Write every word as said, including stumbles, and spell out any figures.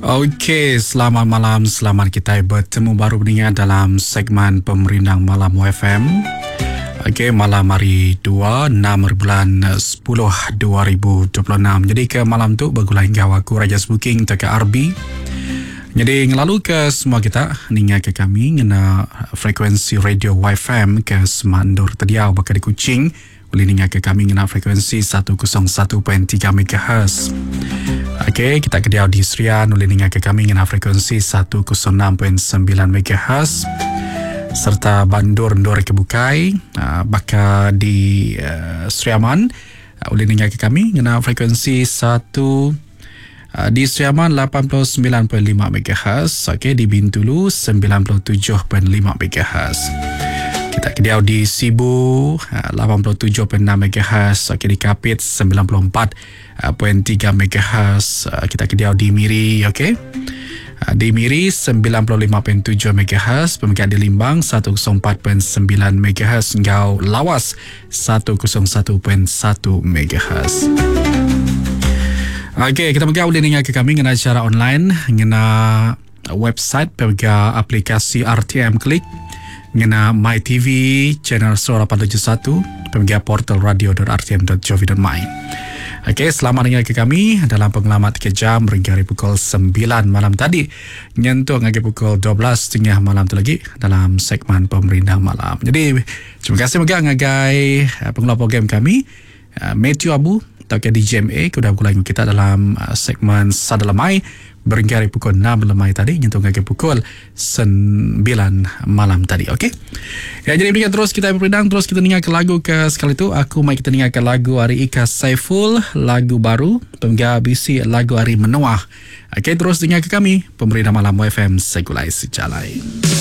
Okey, selamat malam, selamat kita bertemu baru dengan dalam segmen Pemerindang Malam W F M. Okey, malam hari dua, enam bulan sepuluh dua ribu dua puluh enam. Jadi ke malam tu bergulai hingga aku Raja Booking ke R B. Jadi ngelalu ke semua kita ninga ke kami ngena frekuensi radio W F M ke Semandur Tediau bakal di Kuching. Boleh ninga ke kami ngena frekuensi seratus satu perpuluhan tiga megahertz. Okey, kita kediau di Serian boleh ninga ke kami ngena frekuensi seratus enam perpuluhan sembilan megahertz. Serta Bandur-Ndur ke Bukai, uh, bakal di uh, Seriaman uh, boleh ninga ke kami ngena frekuensi satu uh, di Seriaman lapan puluh sembilan perpuluhan lima megahertz. Okey, di Bintulu sembilan puluh tujuh perpuluhan lima megahertz. Kita kediau di Sibu lapan puluh tujuh perpuluhan enam megahertz. Okey, di Kapit sembilan puluh empat perpuluhan tiga megahertz. Kita kediau di Miri, okey. Di Miri sembilan puluh lima perpuluhan tujuh megahertz. Pemikiran di Limbang seratus empat perpuluhan sembilan megahertz. Hingga Lawas seratus satu perpuluhan satu megahertz. Okey, kita mungkin boleh dengar ke kami ngena secara online, ngena website, pergi aplikasi R T M Klik, ngena My T V channel seratus lapan tujuh satu, pergi portal radio dot r t m dot gov dot my. Okey, selamat dengar ke kami dalam pengalaman tiga jam hingga pukul sembilan malam tadi. Nyentuh hingga pukul dua belas tiga malam tu lagi dalam segmen Pemerintah Malam. Jadi, terima kasih juga ngagai pengelola program kami, Matthew Abu atau D J M A, sudah bergulai kita dalam segmen Sadalamai berhingga pukul enam lemai tadi, nyentuh hingga pukul sembilan malam tadi. Okey. Ya, jadi berikan terus kita berpindang, terus kita dengar ke lagu ke sekali tu. Aku mai kita dengar ke lagu Ari Ika Saiful, lagu baru, hingga B C lagu Ari Menuah. Okey, terus dengar ke kami Pemerintah Malam W F M Segulai Sejalai.